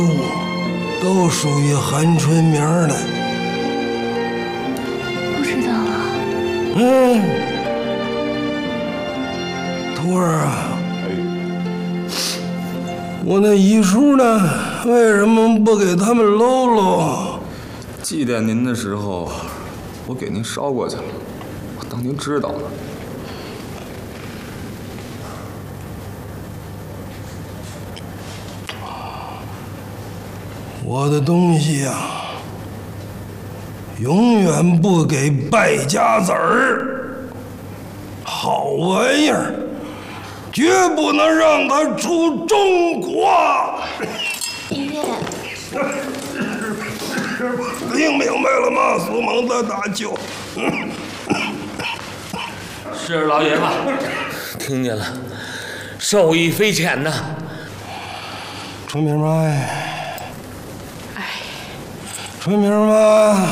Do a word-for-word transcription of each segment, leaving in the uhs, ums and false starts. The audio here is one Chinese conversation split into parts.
都属于韩春明的。 不知道啊。 嗯，徒儿啊，我那遗书呢？为什么不给他们搂搂？ 祭奠您的时候，我给您捎过去了，我当您知道了。 我的东西呀、啊，永远不给败家子儿，好玩意儿，绝不能让他出中国。 爷爷， 听明白了吗，苏蒙的大舅？ 是老爷子，听见了，受益匪浅呐。 春明白。春明吗？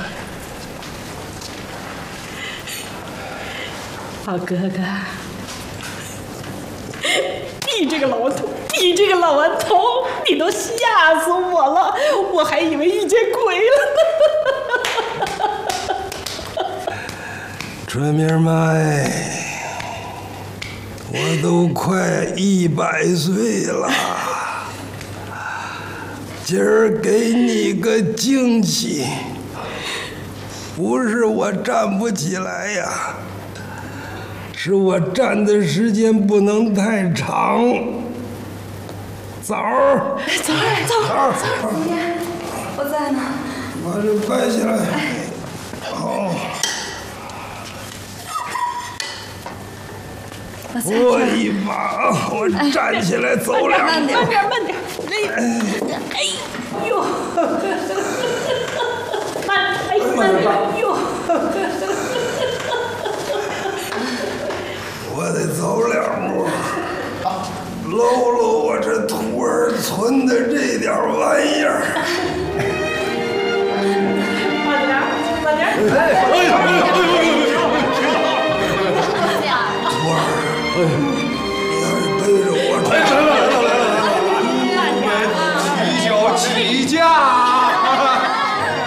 好哥哥，你这个老顽童，你这个老顽童，你都吓死我了，我还以为遇见鬼了呢。 春明麦，我都快一百岁了。今儿给你个惊喜，不是我站不起来呀，是我站的时间不能太长。枣儿， 枣儿，枣儿，枣儿，爷爷，我在呢。 把这掰起来，好。我一把，我站起来走两步。 慢点，慢点。哎呦，慢，哎慢点，哎呦， 我得走两步，搂搂我这徒儿存的这点玩意儿。 慢点，慢点。 徒儿。